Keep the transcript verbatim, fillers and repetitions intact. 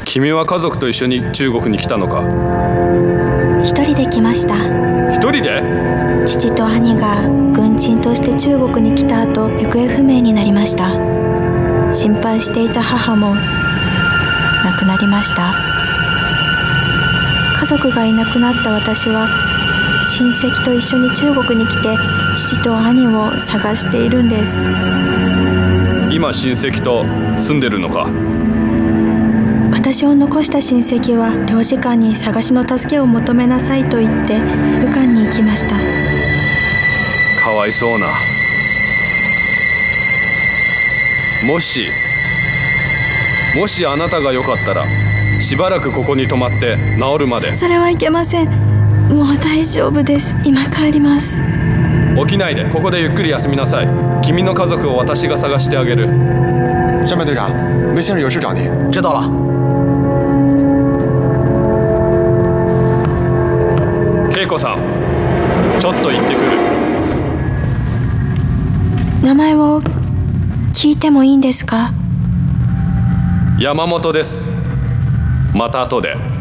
君は家族と一緒に中国に来たのか？ 一人で来ました。 一人で？ 父と兄が軍人として中国に来た後、行方不明になりました。心配していた母も亡くなりました。家族がいなくなった私は、親戚と一緒に中国に来て父と兄を探しているんです。 今親戚と住んでるのか？ 私を残した親戚は領事館に探しの助けを求めなさいと言って武漢に行きました。 かわいそうな。もしもしあなたがよかったらしばらくここに泊まって治るまで。 それはいけません。もう大丈夫です。今帰ります。 起きないで、ここでゆっくり休みなさい。君の家族を私が探してあげる。 上面队长，梅先生有事找您。 知道了。 恵子さん、ちょっと行ってくる。 名前を聞いてもいいんですか？ 山本です。また後で。